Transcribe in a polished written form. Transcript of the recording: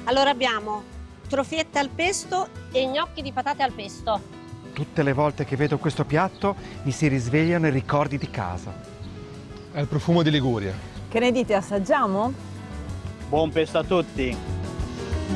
Allora abbiamo troffiette al pesto e gnocchi di patate al pesto. Tutte le volte che vedo questo piatto mi si risvegliano i ricordi di casa. È il profumo di Liguria. Che ne dite, assaggiamo? Buon pesto a tutti!